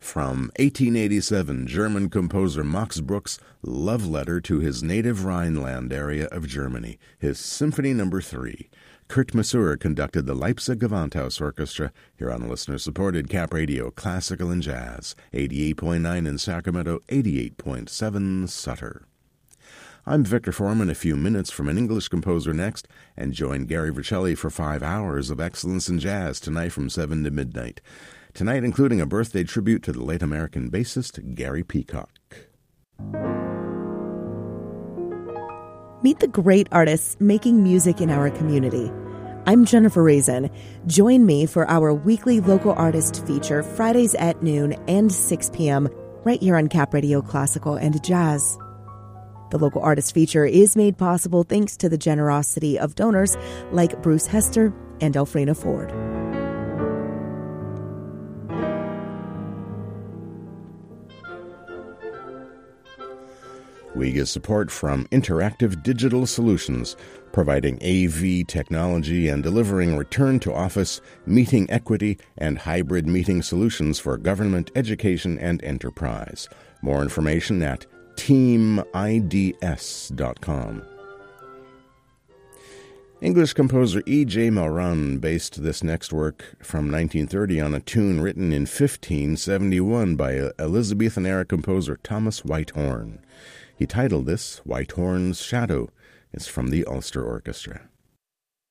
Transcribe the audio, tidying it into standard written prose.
From 1887, German composer Max Bruch's love letter to his native Rhineland area of Germany, his Symphony No. 3. Kurt Masur conducted the Leipzig Gewandhaus Orchestra here on listener-supported Cap Radio Classical and Jazz, 88.9 in Sacramento, 88.7 Sutter. I'm Victor Foreman. A few minutes from an English composer next, and join Gary Vercelli for 5 hours of excellence in jazz tonight from 7 to midnight. Tonight including a birthday tribute to the late American bassist Gary Peacock. Meet the great artists making music in our community. I'm Jennifer Raisin. Join me for our weekly local artist feature Fridays at noon and 6 p.m. right here on Cap Radio Classical and Jazz. The local artist feature is made possible thanks to the generosity of donors like Bruce Hester and Elfrina Ford. We get support from Interactive Digital Solutions, providing AV technology and delivering return-to-office, meeting equity, and hybrid meeting solutions for government, education, and enterprise. More information at teamids.com. English composer E.J. Malraux based this next work from 1930 on a tune written in 1571 by Elizabethan-era composer Thomas Whitehorn. He titled this Whitehorn's Shadow. It's from the Ulster Orchestra.